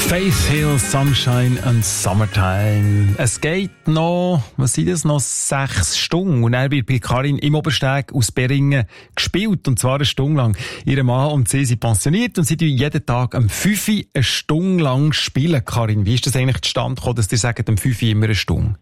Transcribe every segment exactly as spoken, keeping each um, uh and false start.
Faith Hill, Sunshine and Summertime. Es geht noch, was sind das, noch sechs Stunden. Und dann wird bei Karin im Obersteg aus Beringen gespielt. Und zwar eine Stunde lang. Ihr Mann und sie sind pensioniert und sie tun jeden Tag am fünf Uhr eine Stunde lang spielen. Karin, wie ist das eigentlich zustande gekommen, dass ihr sagt, am fünf Uhr immer eine Stunde?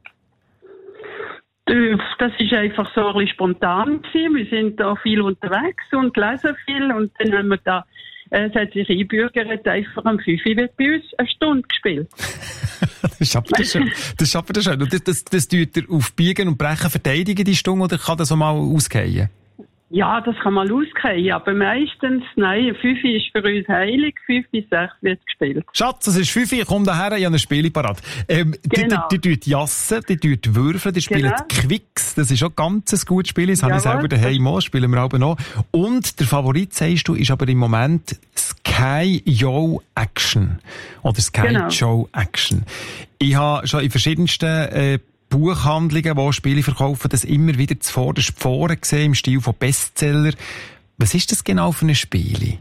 Das war einfach so ein bisschen spontan gewesen. Wir sind da viel unterwegs und lesen viel. Und dann haben wir da Es hat sich einbürgert, einfach am fünf Uhr wird bei uns eine Stunde gespielt. Das ist aber das schön. Das ist aber das schön. Und das, das, das tut ihr auf Biegen und Brechen verteidigen, die Stunde, oder kann das auch mal ausgehen? Ja, das kann mal ausgehen, aber meistens, nein, fünf Uhr ist für uns heilig, fünf bis sechs wird gespielt. Schatz, es ist fünf Uhr, komm daher, ich habe ein Spiel parat. Ähm, genau. Die tut Jassen, die tut Würfeln, die spielen genau. Quicks, das ist auch ganz ein gutes Spiel, das habe ich selber daheim auch, spielen wir aber noch. Und der Favorit, sagst du, ist aber im Moment Sky Yo Action. Oder Sky genau. Joe Action. Ich habe schon in verschiedensten äh, Buchhandlungen, die Spiele verkaufen, das immer wieder zuvorderst vorne gesehen, im Stil von Bestseller. Was ist das genau für ein Spiel?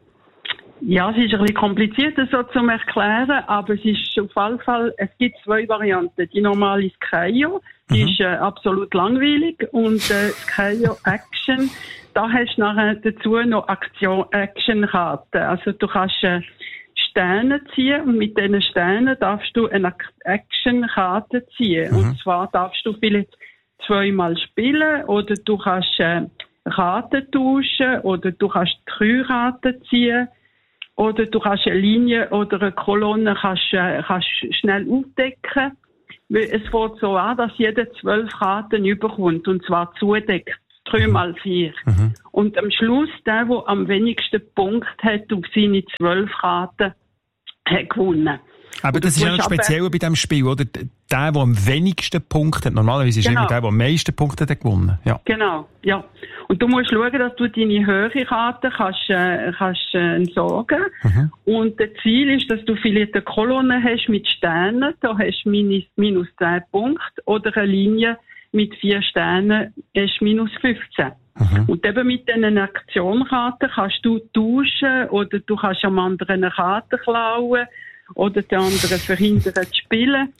Ja, es ist ein bisschen komplizierter so zu erklären, aber es ist auf jeden Fall, es gibt zwei Varianten. Die normale Sky-Yo, die mhm. ist äh, absolut langweilig, und äh, Sky-Yo Action, da hast du nachher dazu noch Aktion-Action-Karten. Also du kannst äh, Sterne ziehen, und mit diesen Sternen darfst du eine Action-Karte ziehen. Mhm. Und zwar darfst du vielleicht zweimal spielen, oder du kannst äh, Karten tauschen, oder du kannst drei Karten ziehen, oder du kannst eine Linie oder eine Kolonne kannst, äh, kannst schnell aufdecken. Es fängt so an, dass jeder zwölf Karten überkommt, und zwar zudeckt. Drei mal vier. Mhm. Und am Schluss, der, der am wenigsten Punkt hat auf seine zwölf Karten, hat gewonnen. Aber das ist ja noch speziell bei diesem Spiel, oder? Der, der am wenigsten Punkte hat, normalerweise ist genau. immer der, der am meisten Punkte hat, gewonnen. Ja. Genau, ja. Und du musst schauen, dass du deine höhere Karte kannst, äh, kannst äh, entsorgen. Mhm. Und das Ziel ist, dass du vielleicht eine Kolonne hast mit Sternen, da hast du minus, minus zehn Punkte, oder eine Linie mit vier Sternen ist minus fünfzehn. Mhm. Und eben mit diesen Aktionkarten kannst du tauschen, oder du kannst am anderen eine Karte klauen, oder den anderen verhindern zu spielen.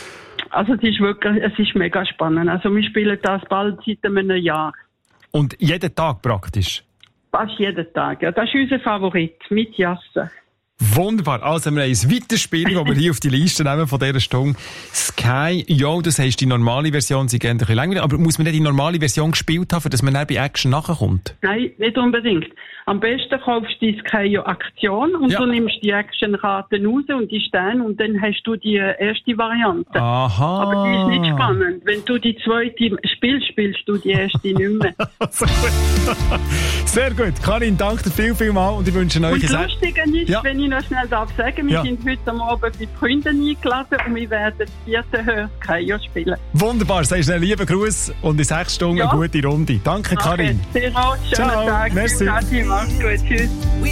Also es ist wirklich, es ist mega spannend. Also wir spielen das bald seit einem Jahr. Und jeden Tag praktisch? Fast jeden Tag, ja. Das ist unser Favorit, mit Jassen. Wunderbar. Also, wir haben ein weiteres Spiel, das wir hier auf die Liste nehmen von dieser Stunde. Sky Yo, das heisst, die normale Version, sie geht ein bisschen länger. Aber muss man nicht die normale Version gespielt haben, dass man dann bei Action nachkommt? Nein, nicht unbedingt. Am besten kaufst du die Sky Yo Aktion, und ja. du nimmst die Action-Karten raus und die Sterne, und dann hast du die erste Variante. Aha. Aber die ist nicht spannend. Wenn du die zweite spielst, spielst du die erste nicht mehr. Sehr gut. Karin, danke dir viel, viel mal, und ich wünsche euch... Und das Lustige ist, ja. wenn ich noch schnell darf sagen, wir ja. sind heute Abend bei Freunden eingeladen, und wir werden das vierte Höher Sky Yo spielen. Wunderbar. Sagst einen lieben Gruß und in sechs Stunden ja. eine gute Runde. Danke, Karin. Okay. Sehr gut. Schönen Ciao. Tag. Merci. Mach's gut. Tschüss.